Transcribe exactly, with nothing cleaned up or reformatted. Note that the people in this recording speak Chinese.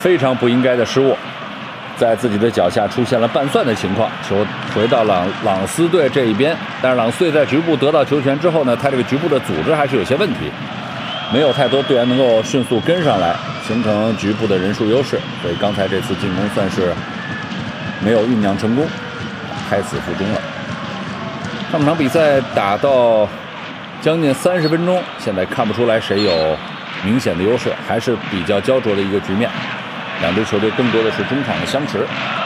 非常不应该的失误，在自己的脚下出现了半算的情况，球回到朗朗斯队这一边。但是朗斯队在局部得到球权之后呢，他这个局部的组织还是有些问题，没有太多队员能够迅速跟上来，形成局部的人数优势。所以刚才这次进攻算是没有酝酿成功，胎死腹中了。上半场比赛打到将近三十分钟，现在看不出来谁有明显的优势，还是比较焦灼的一个局面。两支球队更多的是中场的相持。